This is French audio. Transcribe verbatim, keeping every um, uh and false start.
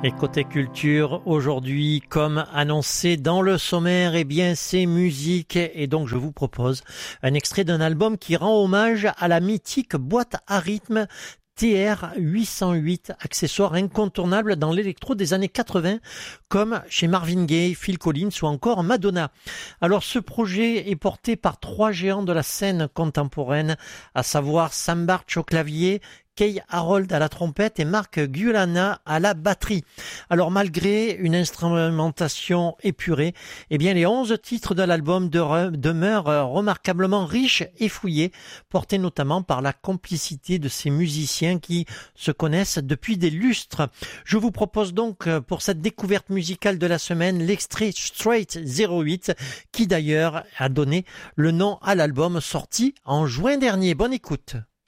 Et côté culture, aujourd'hui, comme annoncé dans le sommaire, eh bien, c'est musique. Et donc, je vous propose un extrait d'un album qui rend hommage à la mythique boîte à rythme T R huit cent huit, accessoire incontournable dans l'électro des années quatre-vingts, comme chez Marvin Gaye, Phil Collins ou encore Madonna. Alors, ce projet est porté par trois géants de la scène contemporaine, à savoir Sam Bartsch au clavier, Kay Harold à la trompette et Mark Gulana à la batterie. Alors malgré une instrumentation épurée, eh bien les onze titres de l'album de, demeurent remarquablement riches et fouillés, portés notamment par la complicité de ces musiciens qui se connaissent depuis des lustres. Je vous propose donc pour cette découverte musicale de la semaine l'extrait Straight zéro huit qui d'ailleurs a donné le nom à l'album sorti en juin dernier. Bonne écoute.